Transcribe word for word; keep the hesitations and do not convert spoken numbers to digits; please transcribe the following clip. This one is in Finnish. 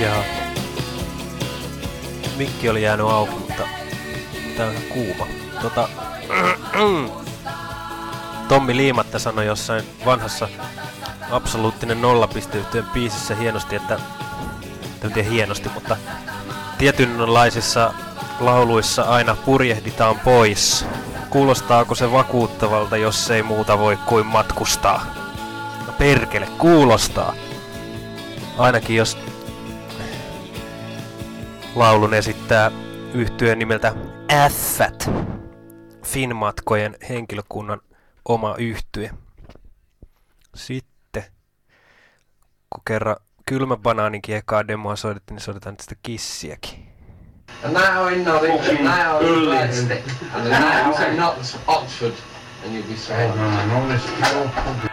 Ja mikki oli jäänyt auki, mutta tää on kuuma. Tota, Tommi Liimatta sanoi jossain vanhassa Absoluuttinen Nolla-pisteyhtyön biisissä hienosti, että en tiedä hienosti, mutta tietynlaisissa lauluissa aina purjehditaan pois. Kuulostaako se vakuuttavalta, jos ei muuta voi kuin matkustaa? No perkele, kuulostaa. Ainakin jos laulun esittää yhtyeen nimeltä Äffät. Finnmatkojen henkilökunnan oma yhtye. Sitten, kun kerran Kylmä Banaaninkin ekaa demoa soitettiin, niin soitetaan nyt sitä Kissiäkin. Ja nää on Norwich, nää on Gladstone, ja nää on Oxford, and you'll be saying.